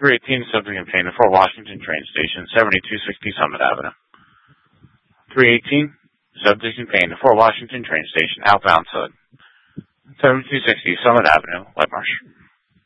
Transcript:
318, subject in pain to Fort Washington train station, 7260 Summit Avenue. 318, subject in pain to Fort Washington train station, outbound SUD. 7260 Summit Avenue, Whitemarsh.